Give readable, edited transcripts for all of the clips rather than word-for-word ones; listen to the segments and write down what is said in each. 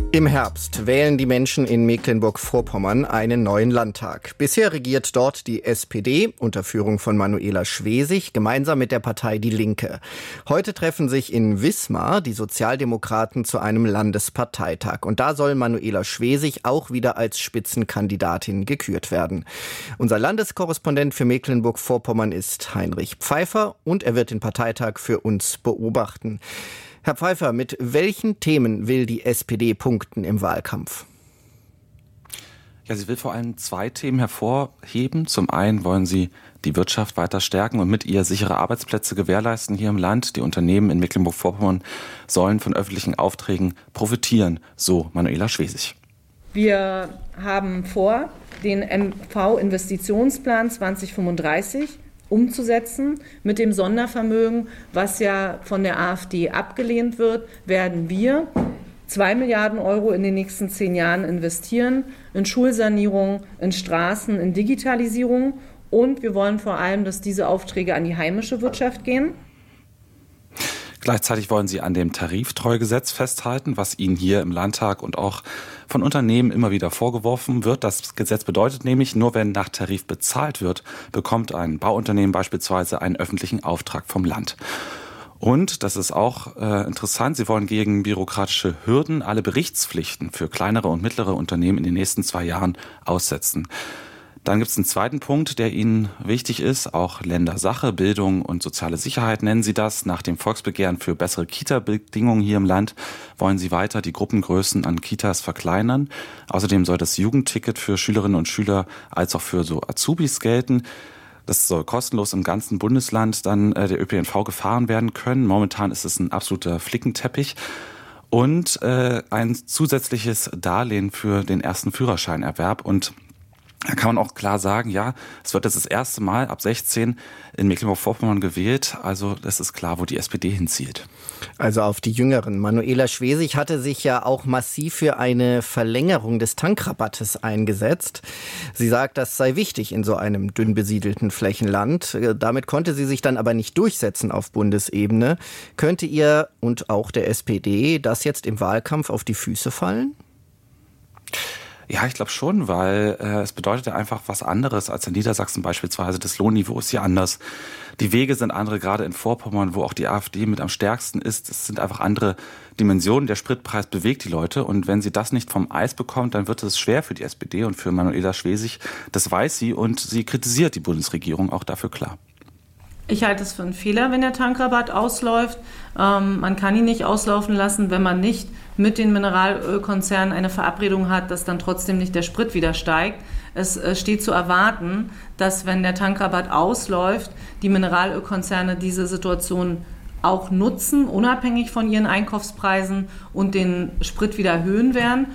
Im Herbst wählen die Menschen in Mecklenburg-Vorpommern einen neuen Landtag. Bisher regiert dort die SPD unter Führung von Manuela Schwesig gemeinsam mit der Partei Die Linke. Heute treffen sich in Wismar die Sozialdemokraten zu einem Landesparteitag. Und da soll Manuela Schwesig auch wieder als Spitzenkandidatin gekürt werden. Unser Landeskorrespondent für Mecklenburg-Vorpommern ist Heinrich Pfeiffer und er wird den Parteitag für uns beobachten. Herr Pfeiffer, mit welchen Themen will die SPD punkten im Wahlkampf? Ja, sie will vor allem zwei Themen hervorheben. Zum einen wollen sie die Wirtschaft weiter stärken und mit ihr sichere Arbeitsplätze gewährleisten hier im Land. Die Unternehmen in Mecklenburg-Vorpommern sollen von öffentlichen Aufträgen profitieren, so Manuela Schwesig. Wir haben vor, den MV-Investitionsplan 2035 umzusetzen. Mit dem Sondervermögen, was ja von der AfD abgelehnt wird, werden wir 2 Milliarden Euro in den nächsten 10 Jahren investieren in Schulsanierung, in Straßen, in Digitalisierung. Und wir wollen vor allem, dass diese Aufträge an die heimische Wirtschaft gehen. Gleichzeitig wollen sie an dem Tariftreugesetz festhalten, was ihnen hier im Landtag und auch von Unternehmen immer wieder vorgeworfen wird. Das Gesetz bedeutet nämlich, nur wenn nach Tarif bezahlt wird, bekommt ein Bauunternehmen beispielsweise einen öffentlichen Auftrag vom Land. Und, das ist auch interessant, sie wollen gegen bürokratische Hürden alle Berichtspflichten für kleinere und mittlere Unternehmen in den nächsten 2 Jahren aussetzen. Dann gibt es einen zweiten Punkt, der Ihnen wichtig ist, auch Ländersache, Bildung und soziale Sicherheit nennen Sie das. Nach dem Volksbegehren für bessere Kita-Bedingungen hier im Land wollen Sie weiter die Gruppengrößen an Kitas verkleinern. Außerdem soll das Jugendticket für Schülerinnen und Schüler als auch für so Azubis gelten. Das soll kostenlos im ganzen Bundesland dann der ÖPNV gefahren werden können. Momentan ist es ein absoluter Flickenteppich. Und ein zusätzliches Darlehen für den ersten Führerscheinerwerb. Und da kann man auch klar sagen, ja, es wird jetzt das erste Mal ab 16 in Mecklenburg-Vorpommern gewählt. Also das ist klar, wo die SPD hinzielt. Also auf die Jüngeren. Manuela Schwesig hatte sich ja auch massiv für eine Verlängerung des Tankrabattes eingesetzt. Sie sagt, das sei wichtig in so einem dünn besiedelten Flächenland. Damit konnte sie sich dann aber nicht durchsetzen auf Bundesebene. Könnte ihr und auch der SPD das jetzt im Wahlkampf auf die Füße fallen? Ja, ich glaube schon, weil es bedeutet ja einfach was anderes als in Niedersachsen beispielsweise. Das Lohnniveau ist hier anders. Die Wege sind andere, gerade in Vorpommern, wo auch die AfD mit am stärksten ist. Es sind einfach andere Dimensionen. Der Spritpreis bewegt die Leute. Und wenn sie das nicht vom Eis bekommt, dann wird es schwer für die SPD und für Manuela Schwesig. Das weiß sie und sie kritisiert die Bundesregierung auch dafür klar. Ich halte es für einen Fehler, wenn der Tankrabatt ausläuft. Man kann ihn nicht auslaufen lassen, wenn man nicht mit den Mineralölkonzernen eine Verabredung hat, dass dann trotzdem nicht der Sprit wieder steigt. Es steht zu erwarten, dass wenn der Tankrabatt ausläuft, die Mineralölkonzerne diese Situation auch nutzen, unabhängig von ihren Einkaufspreisen und den Sprit wieder erhöhen werden.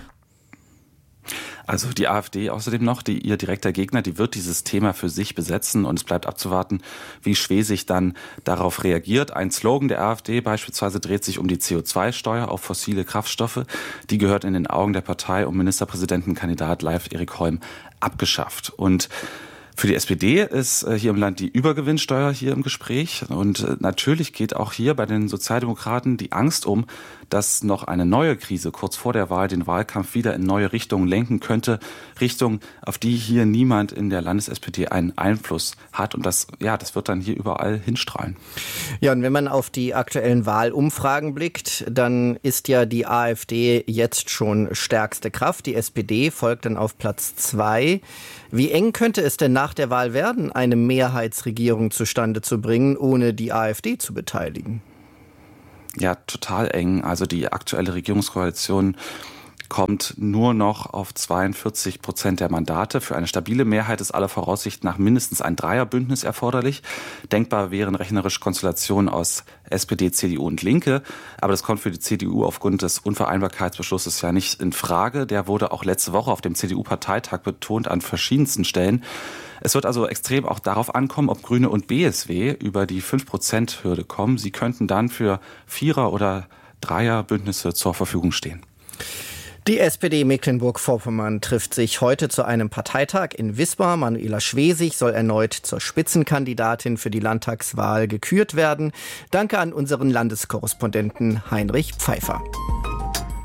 Also die AfD außerdem noch, ihr direkter Gegner, die wird dieses Thema für sich besetzen und es bleibt abzuwarten, wie Schwesig dann darauf reagiert. Ein Slogan der AfD beispielsweise dreht sich um die CO2-Steuer auf fossile Kraftstoffe. Die gehört in den Augen der Partei um Ministerpräsidentenkandidat Leif Erik Holm abgeschafft. Und für die SPD ist hier im Land die Übergewinnsteuer hier im Gespräch. Und natürlich geht auch hier bei den Sozialdemokraten die Angst um, dass noch eine neue Krise kurz vor der Wahl den Wahlkampf wieder in neue Richtungen lenken könnte. Richtungen, auf die hier niemand in der Landes-SPD einen Einfluss hat. Und das wird dann hier überall hinstrahlen. Ja, und wenn man auf die aktuellen Wahlumfragen blickt, dann ist ja die AfD jetzt schon stärkste Kraft. Die SPD folgt dann auf Platz 2. Wie eng könnte es denn nach der Wahl werden, eine Mehrheitsregierung zustande zu bringen, ohne die AfD zu beteiligen? Ja, total eng. Also die aktuelle Regierungskoalition kommt nur noch auf 42% der Mandate. Für eine stabile Mehrheit ist aller Voraussicht nach mindestens ein Dreierbündnis erforderlich. Denkbar wären rechnerisch Konstellationen aus SPD, CDU und Linke. Aber das kommt für die CDU aufgrund des Unvereinbarkeitsbeschlusses ja nicht in Frage. Der wurde auch letzte Woche auf dem CDU-Parteitag betont an verschiedensten Stellen. Es wird also extrem auch darauf ankommen, ob Grüne und BSW über die 5%-Hürde kommen. Sie könnten dann für Vierer- oder Dreierbündnisse zur Verfügung stehen. Die SPD Mecklenburg-Vorpommern trifft sich heute zu einem Parteitag in Wismar. Manuela Schwesig soll erneut zur Spitzenkandidatin für die Landtagswahl gekürt werden. Danke an unseren Landeskorrespondenten Heinrich Pfeiffer.